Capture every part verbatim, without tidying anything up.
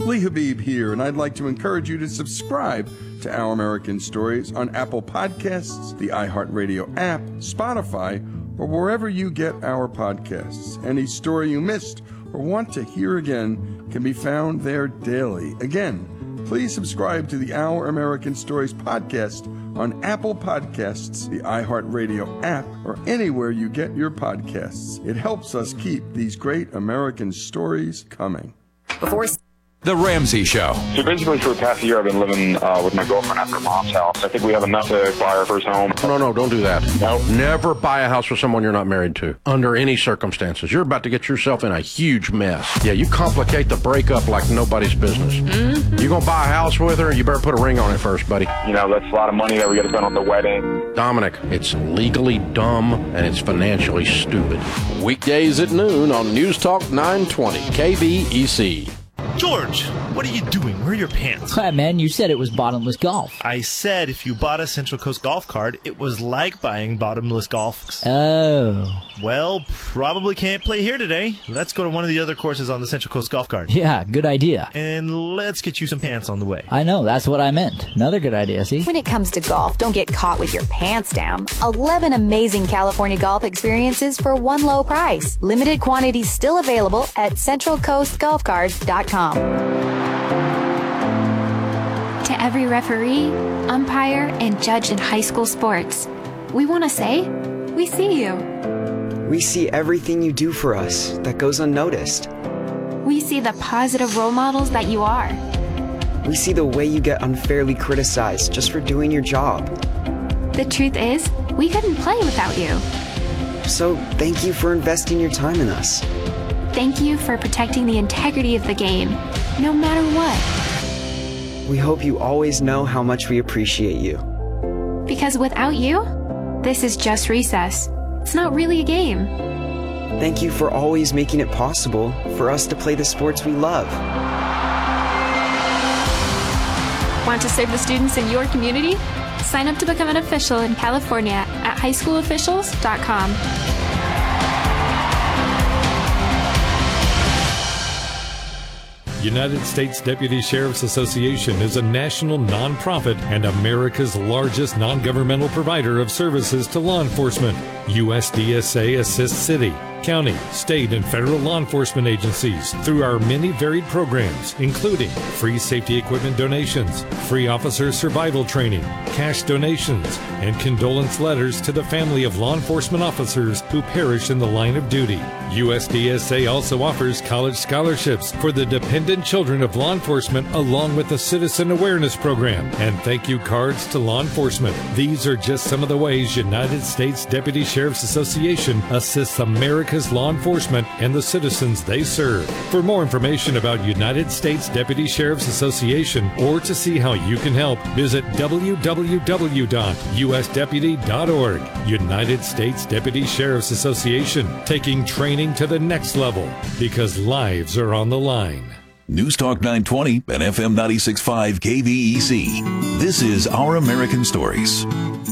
Lee Habib here, and I'd like to encourage you to subscribe to Our American Stories on Apple Podcasts, the iHeartRadio app, Spotify, or wherever you get our podcasts. Any story you missed or want to hear again can be found there daily. Again, please subscribe to the Our American Stories podcast on Apple Podcasts, the iHeartRadio app, or anywhere you get your podcasts. It helps us keep these great American stories coming. Before The Ramsey Show. So basically for the past year I've been living uh, with my girlfriend at her mom's house. I think we have enough to buy our first home. No, no, don't do that. No. Never buy a house with someone you're not married to, under any circumstances. You're about to get yourself in a huge mess. Yeah, you complicate the breakup like nobody's business. Mm-hmm. You're going to buy a house with her, you better put a ring on it first, buddy. You know, that's a lot of money that we got to spend on the wedding. Dominic, it's legally dumb and it's financially stupid. Weekdays at noon on News Talk nine twenty K B E C. George, what are you doing? Where are your pants? Hi, man, you said it was bottomless golf. I said if you bought a Central Coast golf card, it was like buying bottomless golf. Oh. Well, probably can't play here today. Let's go to one of the other courses on the Central Coast golf card. Yeah, good idea. And let's get you some pants on the way. I know, that's what I meant. Another good idea, see? When it comes to golf, don't get caught with your pants down. eleven amazing California golf experiences for one low price. Limited quantities still available at central coast golf cards dot com. To every referee, umpire, and judge in high school sports, we want to say, we see you. We see everything you do for us that goes unnoticed. We see the positive role models that you are. We see the way you get unfairly criticized just for doing your job. The truth is, we couldn't play without you. So thank you for investing your time in us. Thank you for protecting the integrity of the game, no matter what. We hope you always know how much we appreciate you. Because without you, this is just recess. It's not really a game. Thank you for always making it possible for us to play the sports we love. Want to serve the students in your community? Sign up to become an official in California at high school officials dot com. United States Deputy Sheriff's Association is a national nonprofit and America's largest non-governmental provider of services to law enforcement. U S D S A assists city, county, state, and federal law enforcement agencies through our many varied programs, including free safety equipment donations, free officer survival training, cash donations, and condolence letters to the family of law enforcement officers who perish in the line of duty. U S D S A also offers college scholarships for the dependent children of law enforcement, along with a citizen awareness program and thank you cards to law enforcement. These are just some of the ways United States Deputy Sheriff's Association assists America's law enforcement and the citizens they serve. For more information about United States Deputy Sheriff's Association or to see how you can help, visit w w w dot u s deputy dot org. United States Deputy Sheriff's Association, taking training to the next level because lives are on the line. News Talk nine twenty and F M ninety-six point five K V E C. This is Our American Stories.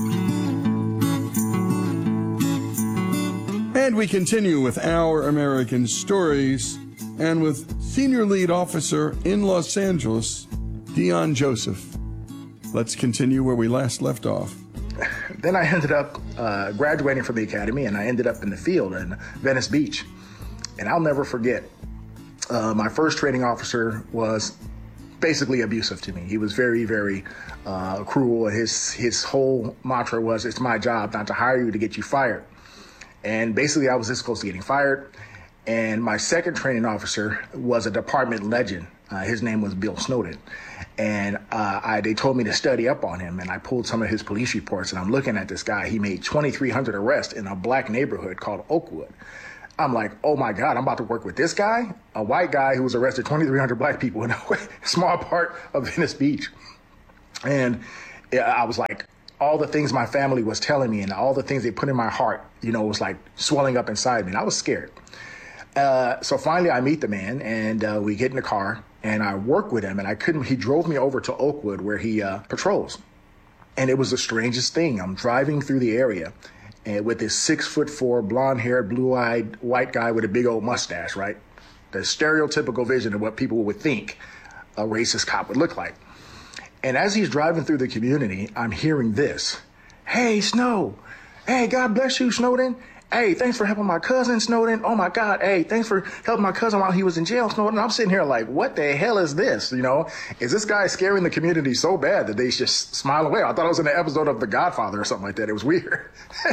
And we continue with Our American Stories and with Senior Lead Officer in Los Angeles, Dion Joseph. Let's continue where we last left off. Then I ended up uh, graduating from the academy, and I ended up in the field in Venice Beach. And I'll never forget, uh, my first training officer was basically abusive to me. He was very, very uh, cruel. His, his whole mantra was, it's my job not to hire you to get you fired. And basically I was this close to getting fired. And my second training officer was a department legend. Uh, his name was Bill Snowden. And uh, I, they told me to study up on him, and I pulled some of his police reports, and I'm looking at this guy. He made twenty-three hundred arrests in a black neighborhood called Oakwood. I'm like, oh my God, I'm about to work with this guy, a white guy who was arrested twenty-three hundred black people in a small part of Venice Beach. And I was like, all the things my family was telling me and all the things they put in my heart, you know, was like swelling up inside me, and I was scared. Uh, so finally I meet the man, and uh, we get in the car, and I work with him, and I couldn't, he drove me over to Oakwood where he uh, patrols. And it was the strangest thing. I'm driving through the area and with this six foot four, blonde haired, blue eyed white guy with a big old mustache, right? The stereotypical vision of what people would think a racist cop would look like. And as he's driving through the community, I'm hearing this. Hey, Snow. Hey, God bless you, Snowden. Hey, thanks for helping my cousin, Snowden. Oh, my God. Hey, thanks for helping my cousin while he was in jail, Snowden. I'm sitting here like, what the hell is this? You know, is this guy scaring the community so bad that they just smile away? I thought it was in an episode of The Godfather or something like that. It was weird.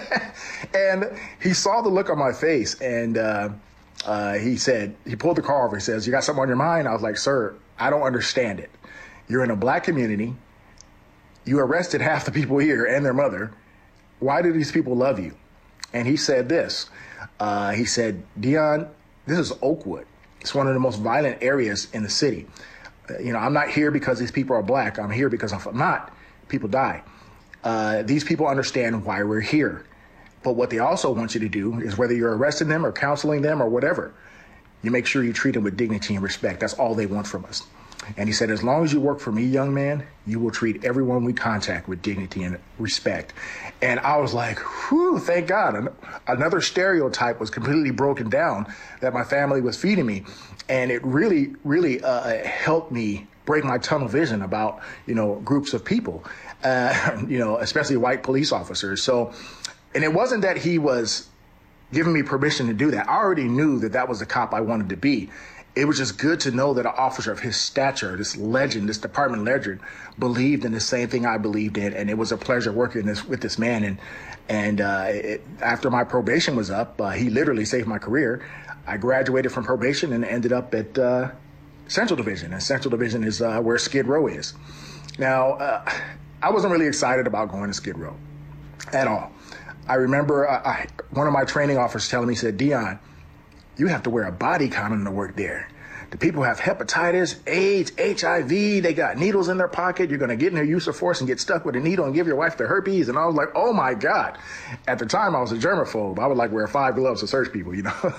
And he saw the look on my face, and uh, uh, he said, he pulled the car over. He says, you got something on your mind? I was like, sir, I don't understand it. You're in a black community. You arrested half the people here and their mother. Why do these people love you? And he said this. Uh, he said, Dion, this is Oakwood. It's one of the most violent areas in the city. Uh, you know, I'm not here because these people are black. I'm here because if I'm not, people die. Uh, these people understand why we're here. But what they also want you to do is, whether you're arresting them or counseling them or whatever, you make sure you treat them with dignity and respect. That's all they want from us. And he said, as long as you work for me, young man, you will treat everyone we contact with dignity and respect. And I was like, whew, thank God. Another stereotype was completely broken down that my family was feeding me. And it really, really uh, helped me break my tunnel vision about, you know, groups of people, uh, you know, especially white police officers. So, and it wasn't that he was giving me permission to do that. I already knew that that was the cop I wanted to be. It was just good to know that an officer of his stature, this legend, this department legend, believed in the same thing I believed in, and it was a pleasure working this, with this man. And and uh, it, after my probation was up, uh, he literally saved my career. I graduated from probation and ended up at uh, Central Division, and Central Division is uh, where Skid Row is. Now, uh, I wasn't really excited about going to Skid Row at all. I remember uh, I, one of my training officers telling me, he said, Dion, you have to wear a body condom to work there. The people have hepatitis, AIDS, H I V. They got needles in their pocket. You're going to get in their use of force and get stuck with a needle and give your wife the herpes. And I was like, oh, my God. At the time, I was a germaphobe. I would like wear five gloves to search people, you know.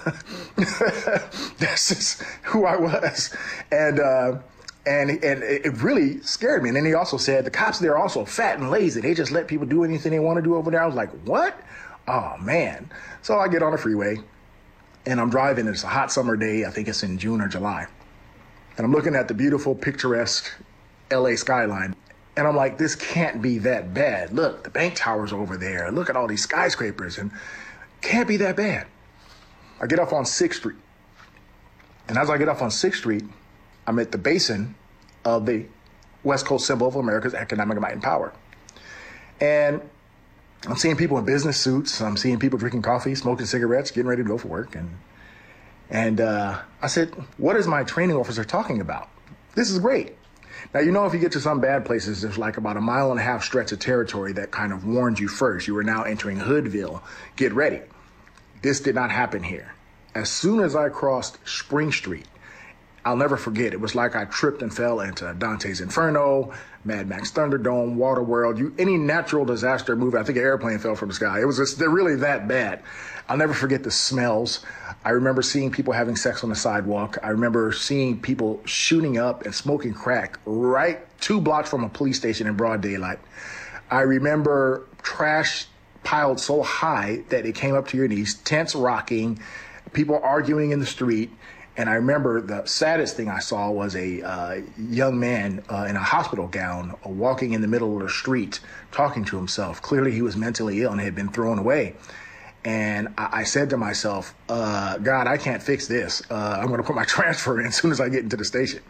That's just who I was. And uh, and and it really scared me. And then he also said the cops there are also fat and lazy. They just let people do anything they want to do over there. I was like, what? Oh, man. So I get on the freeway. And I'm driving, it's a hot summer day, I think it's in June or July. And I'm looking at the beautiful, picturesque L A skyline. And I'm like, this can't be that bad. Look, the bank towers over there. Look at all these skyscrapers. And can't be that bad. I get off on sixth street. And as I get off on sixth street, I'm at the basin of the West Coast symbol of America's economic might and power. And I'm seeing people in business suits. I'm seeing people drinking coffee, smoking cigarettes, getting ready to go for work. And and uh, I said, what is my training officer talking about? This is great. Now, you know, if you get to some bad places, there's like about a mile and a half stretch of territory that kind of warns you first. You are now entering Hoodville. Get ready. This did not happen here. As soon as I crossed Spring Street, I'll never forget. It was like I tripped and fell into Dante's Inferno, Mad Max Thunderdome, Waterworld, you, any natural disaster movie. I think an airplane fell from the sky. It was just, they're really that bad. I'll never forget the smells. I remember seeing people having sex on the sidewalk. I remember seeing people shooting up and smoking crack right two blocks from a police station in broad daylight. I remember trash piled so high that it came up to your knees, tents rocking, people arguing in the street. And I remember the saddest thing I saw was a uh, young man uh, in a hospital gown uh, walking in the middle of the street, talking to himself. Clearly he was mentally ill and had been thrown away. And I, I said to myself, uh, God, I can't fix this. Uh, I'm going to put my transfer in as soon as I get into the station.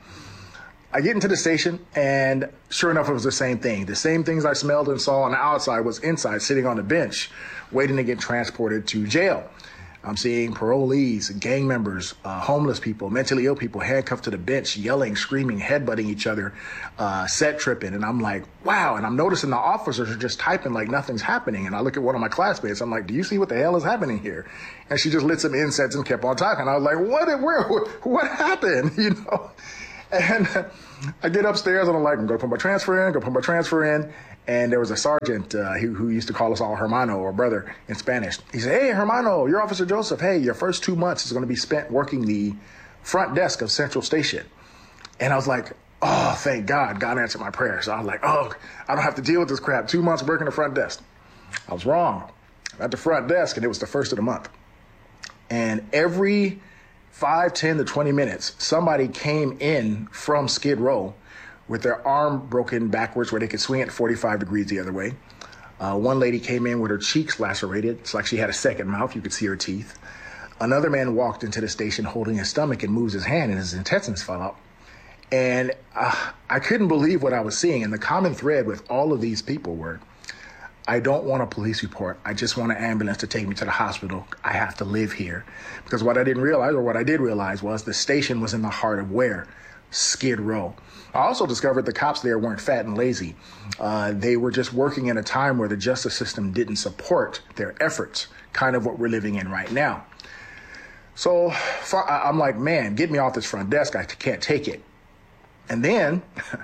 I get into the station, and sure enough, it was the same thing. The same things I smelled and saw on the outside was inside, sitting on the bench, waiting to get transported to jail. I'm seeing parolees, gang members, uh, homeless people, mentally ill people handcuffed to the bench, yelling, screaming, headbutting each other, uh, set tripping. And I'm like, wow. And I'm noticing the officers are just typing like nothing's happening. And I look at one of my classmates. I'm like, do you see what the hell is happening here? And she just lit some incense and kept on talking. I was like, what, where, what happened? You know? And I get upstairs and I'm like, I'm going to put my transfer in, going to put my transfer in. And there was a sergeant uh, who, who used to call us all hermano, or brother, in Spanish. He said, hey, hermano, you're Officer Joseph. Hey, your first two months is going to be spent working the front desk of Central Station. And I was like, oh, thank God. God answered my prayer. So I was like, oh, I don't have to deal with this crap. Two months working the front desk. I was wrong. I'm at the front desk, and it was the first of the month. And every five, ten to twenty minutes, somebody came in from Skid Row with their arm broken backwards where they could swing it forty-five degrees the other way. Uh, one lady came in with her cheeks lacerated. It's like she had a second mouth. You could see her teeth. Another man walked into the station holding his stomach and moves his hand and his intestines fell out. And uh, I couldn't believe what I was seeing. And the common thread with all of these people were, I don't want a police report. I just want an ambulance to take me to the hospital. I have to live here. Because what I didn't realize, or what I did realize, was the station was in the heart of where? Skid Row. I also discovered the cops there weren't fat and lazy. Uh, they were just working in a time where the justice system didn't support their efforts, kind of what we're living in right now. So I'm like, man, get me off this front desk. I can't take it. And then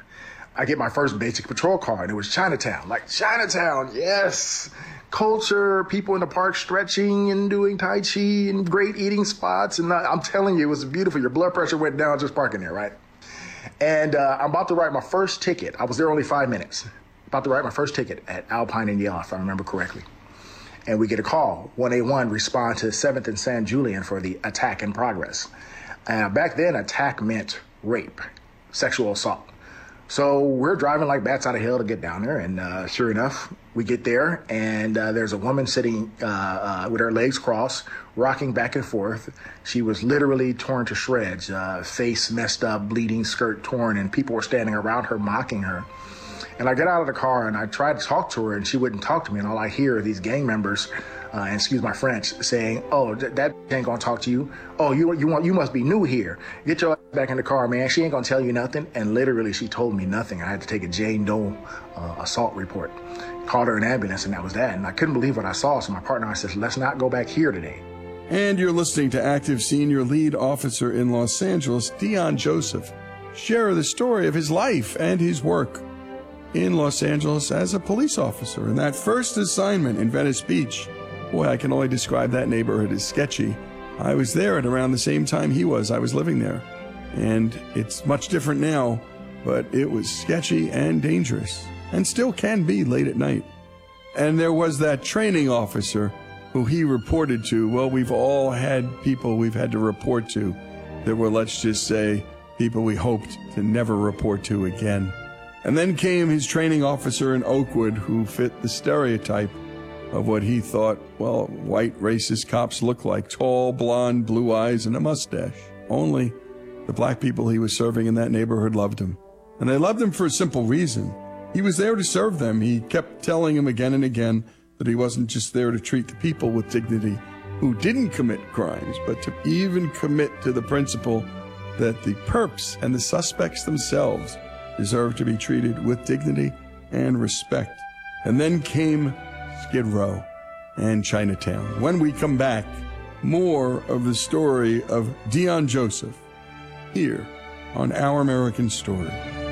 I get my first basic patrol car, and it was Chinatown. Like, Chinatown, yes. Culture, people in the park stretching and doing Tai Chi and great eating spots. And I'm telling you, it was beautiful. Your blood pressure went down just parking there, right? And uh, I'm about to write my first ticket. I was there only five minutes. About to write my first ticket at Alpine and Yale, if I remember correctly. And we get a call. one eight one respond to seventh and San Julian for the attack in progress. Uh, back then, attack meant rape, sexual assault. So we're driving like bats out of hell to get down there. And uh, sure enough, we get there, and uh, there's a woman sitting uh, uh, with her legs crossed, rocking back and forth. She was literally torn to shreds, uh, face messed up, bleeding, skirt torn, and people were standing around her mocking her. And I get out of the car, and I tried to talk to her, and she wouldn't talk to me. And all I hear are these gang members, uh, and excuse my French, saying, "Oh, that, that ain't gonna talk to you. Oh, you you want you must be new here. Get your ass back in the car, man. She ain't gonna tell you nothing." And literally, she told me nothing. I had to take a Jane Doe uh, assault report. Called her an ambulance, and that was that. And I couldn't believe what I saw. So my partner, I said, "Let's not go back here today." And you're listening to active senior lead officer in Los Angeles, Deon Joseph, share the story of his life and his work in Los Angeles as a police officer. And that first assignment in Venice Beach, boy, I can only describe that neighborhood as sketchy. I was there at around the same time he was. I was living there. And it's much different now, but it was sketchy and dangerous, and still can be late at night. And there was that training officer who he reported to. Well, we've all had people we've had to report to that were, let's just say, people we hoped to never report to again. And then came his training officer in Oakwood who fit the stereotype of what he thought, well, white racist cops look like: tall, blonde, blue eyes, and a mustache. Only the black people he was serving in that neighborhood loved him. And they loved him for a simple reason. He was there to serve them. He kept telling him again and again that he wasn't just there to treat the people with dignity who didn't commit crimes, but to even commit to the principle that the perps and the suspects themselves deserve to be treated with dignity and respect. And then came Skid Row and Chinatown. When we come back, more of the story of Deon Joseph here on Our American Story.